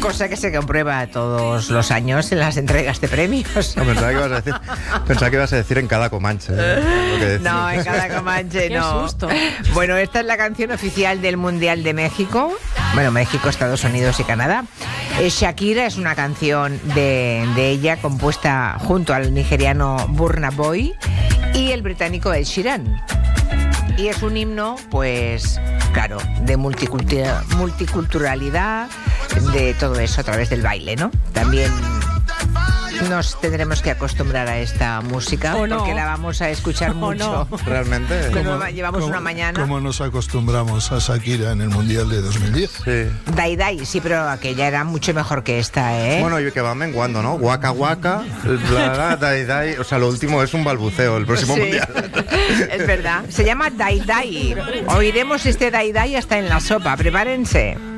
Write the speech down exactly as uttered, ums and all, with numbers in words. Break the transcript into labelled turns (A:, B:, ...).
A: Cosa que se comprueba todos los años en las entregas de premios.
B: No, pensaba que ibas a decir, pensaba que ibas a decir en cada Comanche. ¿eh?
A: No, en cada Comanche no.
C: Qué susto.
A: Bueno, esta es la canción oficial del Mundial de México. Bueno, México, Estados Unidos y Canadá. Eh, Shakira es una canción de, de ella compuesta junto al nigeriano Burna Boy y el británico Ed Sheeran. Y es un himno, pues, claro, de multicultura- multiculturalidad, de todo eso a través del baile, ¿no? También nos tendremos que acostumbrar a esta música,
C: ¿O no?
A: porque la vamos a escuchar
C: ¿O
A: mucho.
C: no?
B: Realmente.
A: Como llevamos
D: ¿Cómo-
A: una mañana.
D: ¿Cómo nos acostumbramos a Shakira en el Mundial de dos mil diez?
B: Sí.
A: Dai Dai, sí, pero aquella era mucho mejor que esta, ¿eh?
B: Bueno, y que va menguando, ¿no? Waka Waka, bla, bla, dai, dai. O sea, lo último es un balbuceo, el próximo
A: Sí,
B: mundial.
A: es verdad. Se llama Dai Dai. Oiremos este Dai Dai hasta en la sopa. Prepárense.